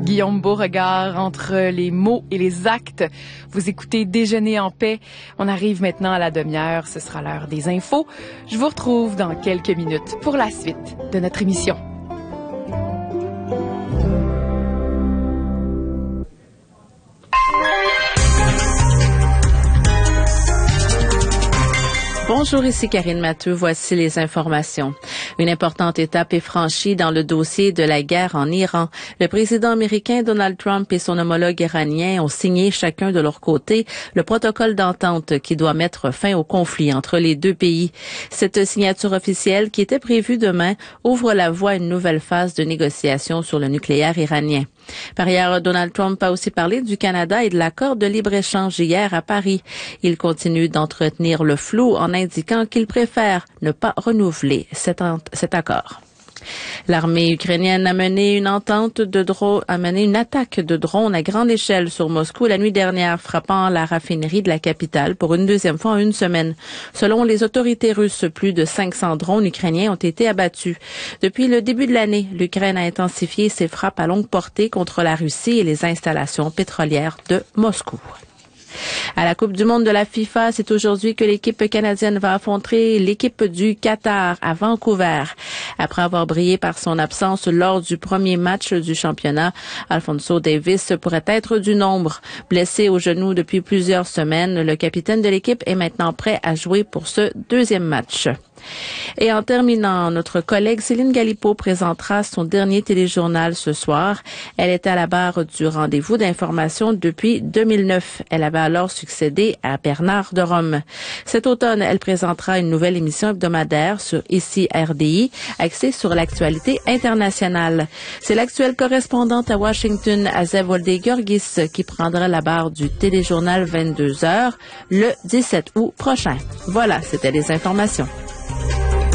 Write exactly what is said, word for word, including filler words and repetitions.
Guillaume Beauregard, entre les mots et les actes. Vous écoutez Déjeuner en paix. On arrive maintenant à la demi-heure. Ce sera l'heure des infos. Je vous retrouve dans quelques minutes pour la suite de notre émission. Bonjour, ici Karine Matteux. Voici les informations. Une importante étape est franchie dans le dossier de la guerre en Iran. Le président américain Donald Trump et son homologue iranien ont signé chacun de leur côté le protocole d'entente qui doit mettre fin au conflit entre les deux pays. Cette signature officielle, qui était prévue demain, ouvre la voie à une nouvelle phase de négociation sur le nucléaire iranien. Par ailleurs, Donald Trump a aussi parlé du Canada et de l'accord de libre-échange hier à Paris. Il continue d'entretenir le flou en indiquant qu'il préfère ne pas renouveler cet, cet accord. L'armée ukrainienne a mené une entente de drone, a mené une attaque de drones à grande échelle sur Moscou la nuit dernière, frappant la raffinerie de la capitale pour une deuxième fois en une semaine. Selon les autorités russes, plus de cinq cents drones ukrainiens ont été abattus. Depuis le début de l'année, l'Ukraine a intensifié ses frappes à longue portée contre la Russie et les installations pétrolières de Moscou. À la Coupe du monde de la FIFA, c'est aujourd'hui que l'équipe canadienne va affronter l'équipe du Qatar à Vancouver. Après avoir brillé par son absence lors du premier match du championnat, Alphonso Davies pourrait être du nombre. Blessé au genou depuis plusieurs semaines, le capitaine de l'équipe est maintenant prêt à jouer pour ce deuxième match. Et en terminant, notre collègue Céline Galipeau présentera son dernier téléjournal ce soir. Elle était à la barre du rendez-vous d'information depuis deux mille neuf. Elle avait alors succédé à Bernard de Rome. Cet automne, elle présentera une nouvelle émission hebdomadaire sur Ici R D I, axée sur l'actualité internationale. C'est l'actuelle correspondante à Washington, Azevolde Georgis, qui prendra la barre du téléjournal vingt-deux heures le dix-sept août prochain. Voilà, c'était les informations.